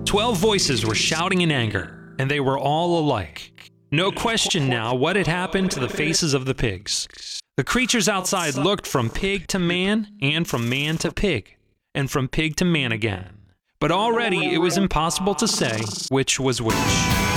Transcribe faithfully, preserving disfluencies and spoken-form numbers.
Twelve voices were shouting in anger, and they were all alike. No question now what had happened to the faces of the pigs. The creatures outside looked from pig to man, and from man to pig, and from pig to man again. But already it was impossible to say which was which.